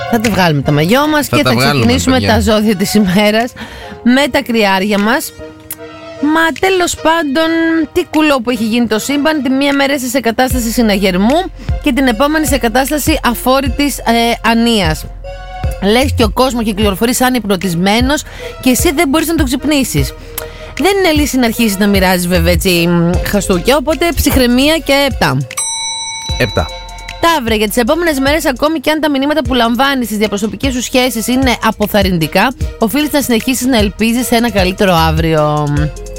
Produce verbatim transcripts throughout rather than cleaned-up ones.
Θα τα βγάλουμε τα μαγιό μας και θα ξεκινήσουμε τα ζώδια της ημέρας με τα κρυάρια μας. Μα τέλος πάντων, τι κουλό που έχει γίνει το σύμπαν. Τη μία μέρα είσαι σε κατάσταση συναγερμού και την επόμενη σε κατάσταση αφόρητης ε, ανίας. Λες και ο κόσμος κυκλοφορεί σαν υπνοτισμένος και εσύ δεν μπορείς να τον ξυπνήσεις. Δεν είναι λύση να αρχίσεις να μοιράζεις βέβαια έτσι χαστούκια, οπότε ψυχραιμία και επτά. Επτά. Ταύρε, για τις επόμενες μέρες, ακόμη και αν τα μηνύματα που λαμβάνεις στις διαπροσωπικές σου σχέσεις είναι αποθαρρυντικά, οφείλεις να συνεχίσεις να ελπίζεις σε ένα καλύτερο αύριο.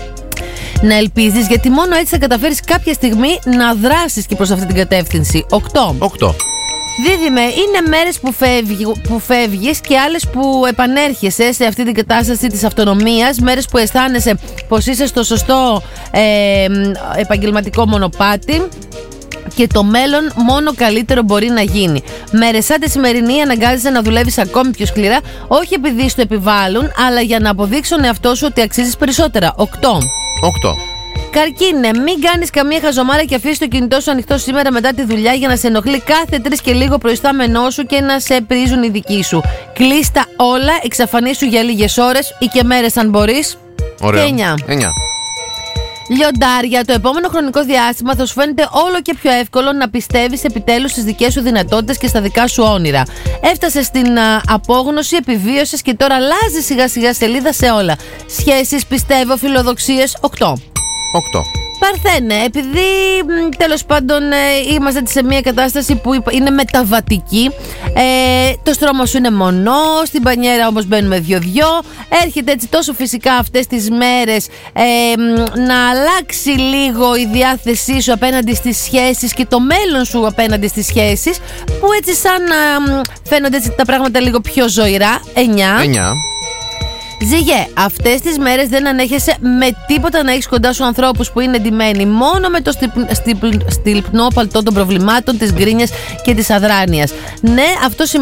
Να ελπίζεις, γιατί μόνο έτσι θα καταφέρεις κάποια στιγμή να δράσεις και προς αυτή την κατεύθυνση. οκτώ. οκτώ. Δίδυμε, είναι μέρες που, φεύγει, που φεύγεις και άλλες που επανέρχεσαι σε αυτή την κατάσταση της αυτονομίας. Μέρες που αισθάνεσαι πως είσαι στο σωστό ε, επαγγελματικό μονοπάτι και το μέλλον μόνο καλύτερο μπορεί να γίνει. Μέρες σαν τη σημερινή αναγκάζεσαι να δουλεύεις ακόμη πιο σκληρά, όχι επειδή στο επιβάλλουν, αλλά για να αποδείξουν εαυτό σου ότι αξίζεις περισσότερα. οκτώ. οκτώ. Καρκίνε, μην κάνεις καμία χαζομάρα και αφήσεις το κινητό σου ανοιχτό σήμερα μετά τη δουλειά για να σε ενοχλεί κάθε τρεις και λίγο προϊστάμενό σου και να σε πρίζουν οι δικοί σου. Κλείστα όλα, εξαφανίσου για λίγες ώρες ή και μέρες αν μπορείς. Ωραίο. Και εννιά. εννιά. Λιοντάρια, το επόμενο χρονικό διάστημα θα σου φαίνεται όλο και πιο εύκολο να πιστεύεις επιτέλους στις δικές σου δυνατότητες και στα δικά σου όνειρα. Έφτασες στην α, απόγνωση, επιβίωσες και τώρα αλλάζεις σιγά σιγά σελίδα σε όλα. Σχέσεις, πιστεύω, φιλοδοξίες. οκτώ. οκτώ. Παρθένε, επειδή τέλος πάντων ε, είμαστε σε μια κατάσταση που είναι μεταβατική, ε, το στρώμα σου είναι μονό, στην πανιέρα όμως μπαίνουμε δυο-δυο, έρχεται έτσι τόσο φυσικά αυτές τις μέρες ε, να αλλάξει λίγο η διάθεσή σου απέναντι στις σχέσεις και το μέλλον σου απέναντι στις σχέσεις, που έτσι σαν να φαίνονται έτσι τα πράγματα λίγο πιο ζωηρά. εννιά. εννιά. Ζυγέ, αυτές τις μέρες δεν ανέχεσαι με τίποτα να έχεις κοντά σου ανθρώπους που είναι εντυμένοι μόνο με το στυλπνό παλτό των προβλημάτων, της γκρίνιας και της αδράνειας. Ναι, αυτό σημαίνει